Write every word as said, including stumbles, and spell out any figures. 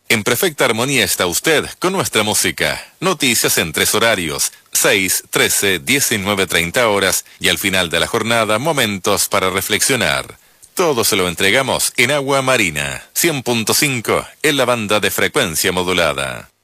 En perfecta armonía está usted con nuestra música. Noticias en tres horarios, seis, trece, diecinueve, treinta horas y al final de la jornada momentos para reflexionar. Todo se lo entregamos en Agua Marina, cien punto cinco en la banda de frecuencia modulada.